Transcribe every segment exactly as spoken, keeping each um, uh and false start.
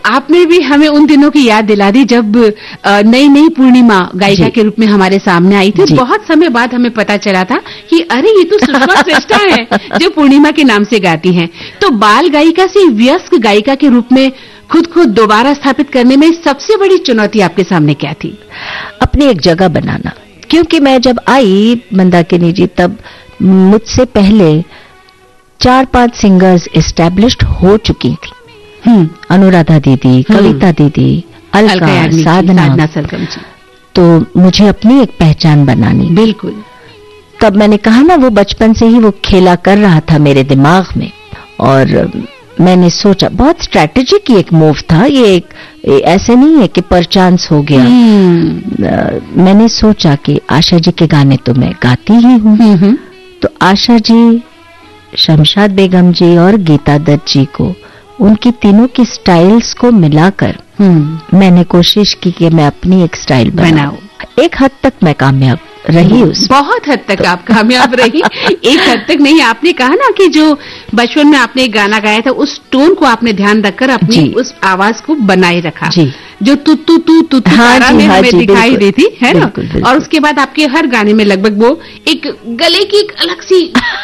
आपने भी हमें उन दिनों की याद दिला दी जब नई नई पूर्णिमा गायिका के रूप में हमारे सामने आई थी। बहुत समय बाद हमें पता चला था कि अरे ये तो सुषमा श्रेष्ठा है जो पूर्णिमा के नाम से गाती हैं। तो बाल गायिका से वयस्क गायिका के रूप में खुद को दोबारा स्थापित करने में सबसे बड़ी चुनौती आपके सामने क्या थी? अपनी एक जगह बनाना, क्योंकि मैं जब आई मंदाकिनी जी तब मुझसे पहले चार पांच सिंगर्स एस्टैब्लिश्ड हो चुकी थी। हम्म अनुराधा दीदी, कविता दीदी, अलका, साधना, साधना सरगम जी। तो मुझे अपनी एक पहचान बनानी। बिल्कुल। तब मैंने कहा ना, वो बचपन से ही वो खेला कर रहा था मेरे दिमाग में, और मैंने सोचा, बहुत स्ट्रैटेजी की एक मूव था ये, एक ऐसे नहीं है कि परचांस हो गया। hmm. मैंने सोचा कि आशा जी के गाने तो मैं गाती ही हूँ, hmm. तो आशा जी, शमशाद बेगम जी और गीता दत्त जी को, उनकी तीनों की स्टाइल्स को मिलाकर hmm. मैंने कोशिश की कि मैं अपनी एक स्टाइल बनाऊं। एक हद तक मैं कामयाब रही उस बहुत हद तक तो आप कामयाब रही। एक हद तक नहीं, आपने कहा ना कि जो बचपन में आपने एक गाना गाया था उस टोन को आपने ध्यान रखकर अपनी उस आवाज को बनाए रखा, जी। जो तू तू तू तू तारा में हमें दिखाई देती है ना, और उसके बाद आपके हर गाने में लगभग वो एक गले की एक अलग सी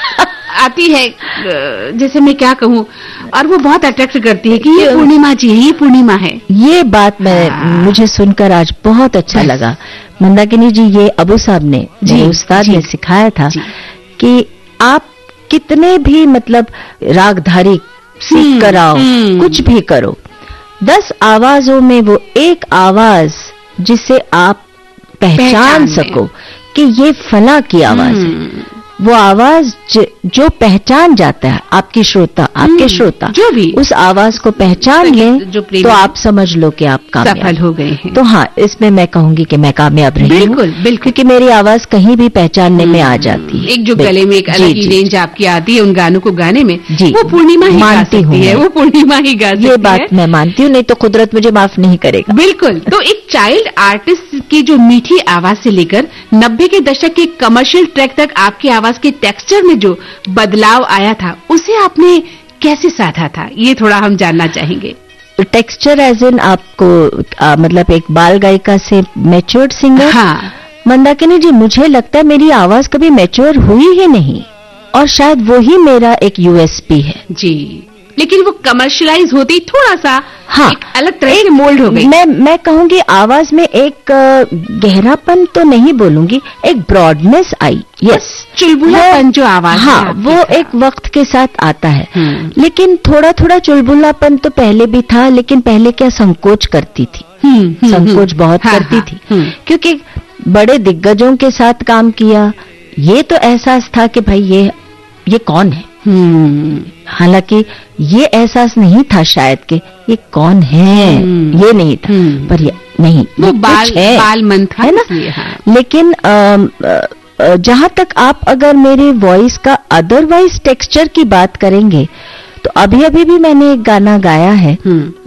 आती है, जैसे मैं क्या कहूँ, और वो बहुत अट्रैक्ट करती है कि ये पूर्णिमा जी है, ये पूर्णिमा है। ये बात मैं मुझे सुनकर आज बहुत अच्छा लगा मंदाकिनी जी। ये अबू साहब ने, मेरे उस्ताद ने सिखाया था कि आप कितने भी मतलब रागधारी सीख कर आओ, कुछ भी करो, दस आवाजों में वो एक आवाज जिसे आप पहचान सको कि ये फला की आवाज है, वो आवाज जो पहचान जाता है, आपकी श्रोता, आपके श्रोता जो भी उस आवाज को पहचान ले, तो आप समझ लो कि आप कामयाब सफल हो गए हैं। तो हाँ, इसमें मैं कहूंगी कि मैं कामयाब रही हूँ। बिल्कुल, बिल्कुल, क्योंकि मेरी आवाज कहीं भी पहचानने में आ जाती है। एक जो गले में एक अलग ही रेंज आपकी आती है उन गानों को गाने में, वो पूर्णिमा ही मानती हूँ, वो पूर्णिमा ही गा सकती है। ये बात मैं मानती हूँ, नहीं तो कुदरत मुझे माफ नहीं करेगा। बिल्कुल। तो एक चाइल्ड आर्टिस्ट की जो मीठी आवाज से लेकर नब्बे के दशक के कमर्शियल ट्रैक तक आपकी आवाज के टेक्सचर में जो बदलाव आया था, उसे आपने कैसे साधा था, ये थोड़ा हम जानना चाहेंगे। टेक्सचर एज इन आपको आ, मतलब एक बाल गायिका से मैच्योर्ड सिंगर। हाँ मंदाकिनी जी, मुझे लगता है मेरी आवाज कभी मैच्योर हुई ही नहीं, और शायद वो ही मेरा एक यूएसपी है। जी, लेकिन वो कमर्शियलाइज होती थोड़ा सा, हाँ, एक अलग तरह से मोल्ड हो गई। मैं मैं कहूंगी आवाज में एक गहरापन तो नहीं बोलूंगी, एक ब्रॉडनेस आई। यस, चुलबुलापन जो आवाज, हाँ, वो एक वक्त के साथ आता है। लेकिन थोड़ा थोड़ा चुलबुलापन तो पहले भी था, लेकिन पहले क्या संकोच करती थी, संकोच बहुत करती थी, क्योंकि बड़े दिग्गजों के साथ काम किया, ये तो एहसास था कि भाई ये ये कौन है। हालांकि ये एहसास नहीं था शायद कि ये कौन है, ये नहीं था, पर ये नहीं, वो बाल, है, बाल मन था, है ना। हाँ। लेकिन जहां तक आप अगर मेरे वॉइस का अदरवाइज टेक्सचर की बात करेंगे, तो अभी अभी भी मैंने एक गाना गाया है